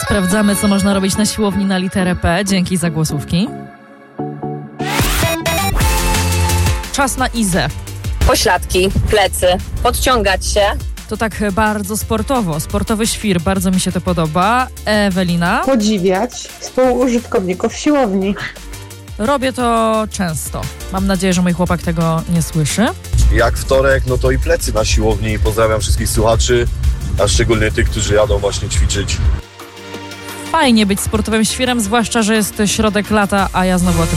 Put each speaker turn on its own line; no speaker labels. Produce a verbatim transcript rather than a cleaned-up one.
Sprawdzamy, co można robić na siłowni na literę P. Dzięki za głosówki. Czas na Izę.
Pośladki, plecy, podciągać się.
To tak bardzo sportowo. Sportowy świr, bardzo mi się to podoba. Ewelina?
Podziwiać współużytkowników siłowni.
Robię to często. Mam nadzieję, że mój chłopak tego nie słyszy.
Jak wtorek, no to i plecy na siłowni. Pozdrawiam wszystkich słuchaczy, a szczególnie tych, którzy jadą właśnie ćwiczyć.
Fajnie być sportowym świrem, zwłaszcza, że jest środek lata, a ja znowu o tym